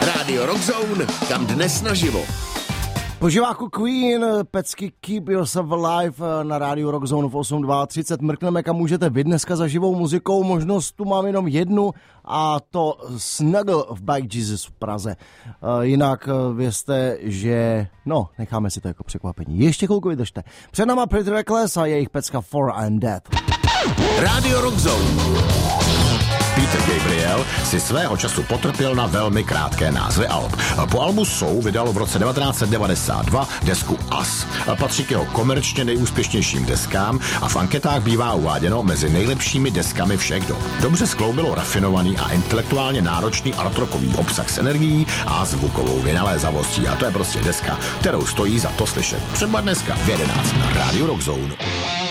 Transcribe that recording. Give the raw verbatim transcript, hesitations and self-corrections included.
Rádio Rockzone, kam dnes naživo. Po živáku Queen, pecky Keep Yourself Alive na rádiu Rockzone v osm třicet dva. Mrkneme, kam můžete vy dneska za živou muzikou. Možnost tu mám jenom jednu a to Snuggle v Bike Jesus v Praze. Jinak vězte, že... No, necháme si to jako překvapení. Ještě chvilku vydržte. Před náma Pretty Reckless a jejich pecka For I'm Dead. Rádio Rockzone. Peter Gabriel si svého času potrpěl na velmi krátké názvy alb. Po albu Soul vydal v roce devatenáct set devadesát dva desku Us. Patří k jeho komerčně nejúspěšnějším deskám a v anketách bývá uváděno mezi nejlepšími deskami všech dob. Dobře skloubilo rafinovaný a intelektuálně náročný artrockový obsah s energií a zvukovou vynalézavostí. A to je prostě deska, kterou stojí za to slyšet. Třeba dneska v jedenáct na rádiu Rockzone.